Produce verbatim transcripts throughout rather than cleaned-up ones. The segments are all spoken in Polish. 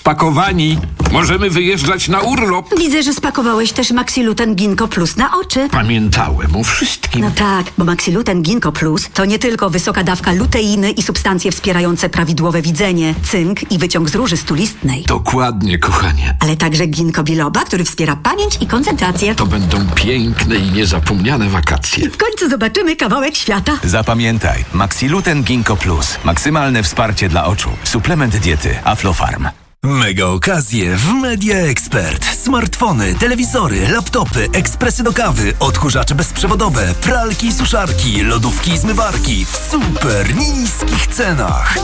Spakowani. Możemy wyjeżdżać na urlop. Widzę, że spakowałeś też Maxiluten Ginkgo Plus na oczy. Pamiętałem o wszystkim. No tak, bo Maxiluten Ginkgo Plus to nie tylko wysoka dawka luteiny i substancje wspierające prawidłowe widzenie, cynk i wyciąg z róży stulistnej. Dokładnie, kochanie. Ale także ginkgo biloba, który wspiera pamięć i koncentrację. To będą piękne i niezapomniane wakacje. W końcu zobaczymy kawałek świata. Zapamiętaj, Maxiluten Ginkgo Plus. Maksymalne wsparcie dla oczu. Suplement diety Aflofarm. Mega okazje w Media Expert. Smartfony, telewizory, laptopy, ekspresy do kawy, odkurzacze bezprzewodowe, pralki i suszarki, lodówki i zmywarki w super niskich cenach.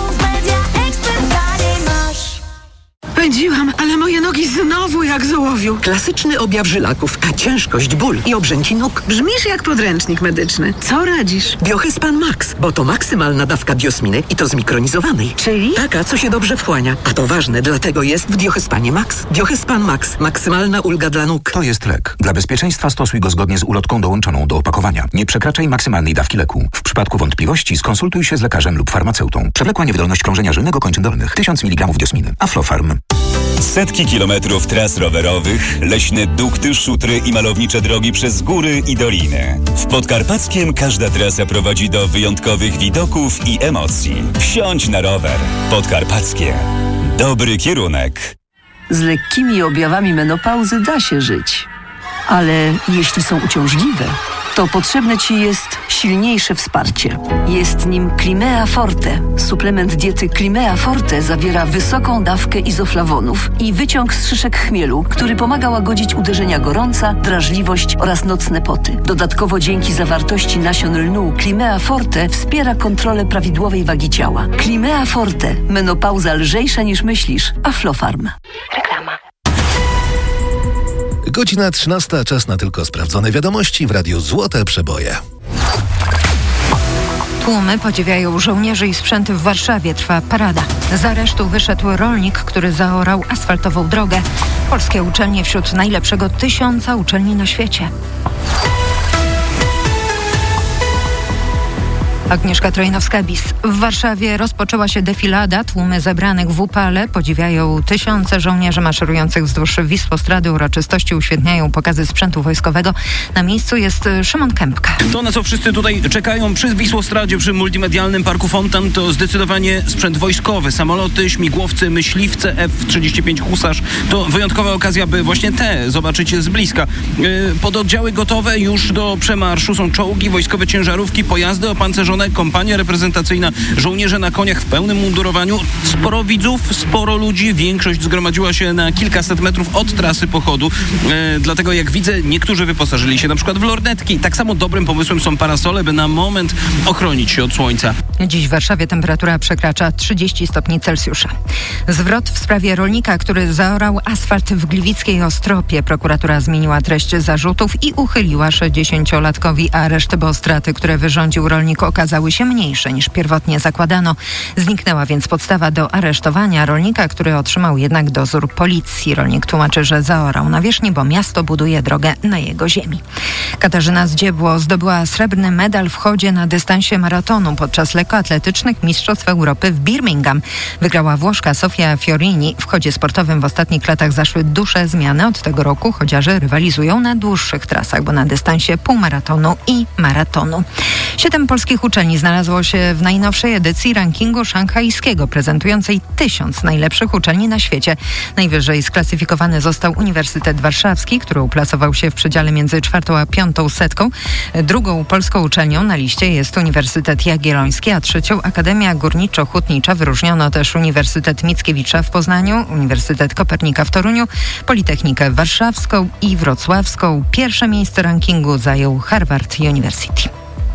Pędziłam, ale moje nogi znowu jak z ołowiu. Klasyczny objaw żylaków, a ciężkość, ból i obrzęci nóg. Brzmisz jak podręcznik medyczny. Co radzisz? Biohyspan Max, bo to maksymalna dawka biosminy i to zmikronizowanej. Czyli? Taka, co się dobrze wchłania. A to ważne, dlatego jest w Biohyspanie Max. Biohyspan Max. Maksymalna ulga dla nóg. To jest lek. Dla bezpieczeństwa stosuj go zgodnie z ulotką dołączoną do opakowania. Nie przekraczaj maksymalnej dawki leku. W przypadku wątpliwości skonsultuj się z lekarzem lub farmaceutą. Przewlekła niewydolność krążenia żylnego kończyn dolnych. tysiąc miligramów diosminy. Aflofarm. Setki kilometrów tras rowerowych, leśne dukty, szutry i malownicze drogi przez góry i doliny. W Podkarpackiem każda trasa prowadzi do wyjątkowych widoków i emocji. Wsiądź na rower. Podkarpackie. Dobry kierunek. Z lekkimi objawami menopauzy da się żyć. Ale jeśli są uciążliwe, to potrzebne Ci jest silniejsze wsparcie. Jest nim Climea Forte. Suplement diety Climea Forte zawiera wysoką dawkę izoflawonów i wyciąg z szyszek chmielu, który pomaga łagodzić uderzenia gorąca, drażliwość oraz nocne poty. Dodatkowo dzięki zawartości nasion lnu Climea Forte wspiera kontrolę prawidłowej wagi ciała. Climea Forte. Menopauza lżejsza niż myślisz. Aflofarm. Reklama. Godzina trzynasta, czas na tylko sprawdzone wiadomości w Radiu Złote Przeboje. Tłumy podziwiają żołnierzy i sprzęty w Warszawie. Trwa parada. Z aresztu wyszedł rolnik, który zaorał asfaltową drogę. Polskie uczelnie wśród najlepszego tysiąca uczelni na świecie. Agnieszka Trojnowska-Bis. W Warszawie rozpoczęła się defilada. Tłumy zebranych w upale podziwiają tysiące żołnierzy maszerujących wzdłuż Wisłostrady. Uroczystości uświetniają pokazy sprzętu wojskowego. Na miejscu jest Szymon Kępka. To, na co wszyscy tutaj czekają przy Wisłostradzie, przy multimedialnym Parku Fontan, to zdecydowanie sprzęt wojskowy. Samoloty, śmigłowce, myśliwce F trzydzieści pięć Husarz. To wyjątkowa okazja, by właśnie te zobaczyć z bliska. Pododdziały gotowe już do przemarszu. Są czołgi, wojskowe ciężarówki, pojazdy opancerzone, kompania reprezentacyjna, żołnierze na koniach w pełnym mundurowaniu. Sporo widzów, sporo ludzi. Większość zgromadziła się na kilkaset metrów od trasy pochodu. E, dlatego jak widzę, niektórzy wyposażyli się na przykład w lornetki. Tak samo dobrym pomysłem są parasole, by na moment ochronić się od słońca. Dziś w Warszawie temperatura przekracza trzydzieści stopni Celsjusza. Zwrot w sprawie rolnika, który zaorał asfalt w gliwickiej Ostropie. Prokuratura zmieniła treść zarzutów i uchyliła sześćdziesięciolatkowi areszt, bo straty, które wyrządził rolnik, okazały się mniejsze niż pierwotnie zakładano. Zniknęła więc podstawa do aresztowania rolnika, który otrzymał jednak dozór policji. Rolnik tłumaczy, że zaorał nawierzchni, bo miasto buduje drogę na jego ziemi. Katarzyna Zdziebło zdobyła srebrny medal w chodzie na dystansie maratonu podczas lekkoatletycznych Mistrzostw Europy w Birmingham. Wygrała Włoszka Sofia Fiorini. W chodzie sportowym w ostatnich latach zaszły duże zmiany. Od tego roku chodziarze rywalizują na dłuższych trasach, bo na dystansie półmaratonu i maratonu. Siedem polskich uczelni znalazło się w najnowszej edycji rankingu szanghajskiego, prezentującej tysiąc najlepszych uczelni na świecie. Najwyżej sklasyfikowany został Uniwersytet Warszawski, który uplasował się w przedziale między czwartą a piątą setką. Drugą polską uczelnią na liście jest Uniwersytet Jagielloński, a trzecią Akademia Górniczo-Hutnicza. Wyróżniono też Uniwersytet Mickiewicza w Poznaniu, Uniwersytet Kopernika w Toruniu, Politechnikę Warszawską i Wrocławską. Pierwsze miejsce rankingu zajął Harvard University.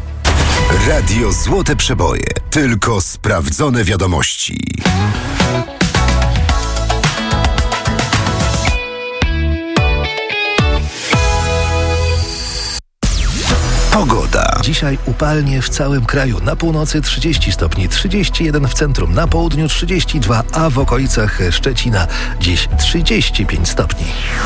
Radio Złote Przeboje. Tylko sprawdzone wiadomości. Pogoda. Dzisiaj upalnie w całym kraju. Na północy trzydzieści stopni, trzydzieści jeden w centrum, na południu trzydzieści dwa, a w okolicach Szczecina dziś trzydzieści pięć stopni.